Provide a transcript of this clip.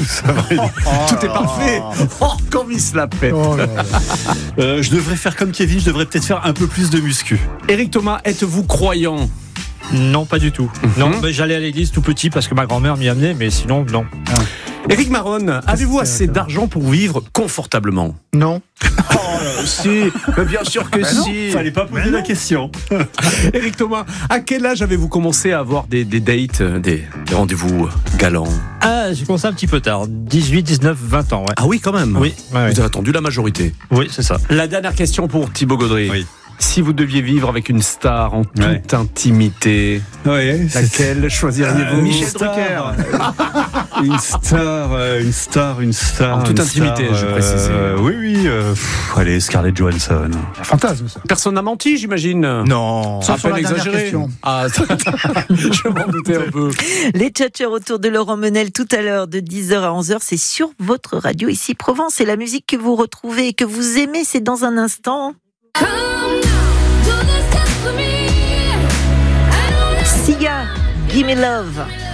ça. Tout est parfait. Oh, comme il se la pète. Oh là là. Je devrais faire comme Kevin, je devrais peut-être faire un peu plus de muscu. Éric Thomas, êtes-vous croyant? Non, pas du tout. Non, mais j'allais à l'église tout petit parce que ma grand-mère m'y amenait, mais sinon, non. Éric Maron, avez-vous assez d'argent pour vivre confortablement? Non. Si, mais bien sûr que si. Fallait pas poser la question. Éric Thomas, à quel âge avez-vous commencé à avoir des dates, des rendez-vous galants? Ah, j'ai commencé un petit peu tard. 18, 19, 20 ans, ouais. Ah oui, quand même. Oui, Vous avez attendu la majorité. oui, c'est ça. La dernière question pour Thibaut Gaudry. Oui. Si vous deviez vivre avec une star en toute intimité, Ouais, laquelle choisiriez-vous? Michel Drucker. Une star. En toute une intimité, star, je précise. Oui. Allez, Scarlett Johansson. Un fantasme, ça. Personne n'a menti, j'imagine. Non. Sauf sur À peine la dernière exagéré. question. Ah, je m'en doutais un peu. Les tchatcheurs autour de Laurent Menel tout à l'heure de 10h à 11h, c'est sur votre radio ici Provence. Et la musique que vous retrouvez et que vous aimez, c'est dans un instant. Sia, Gimme Love.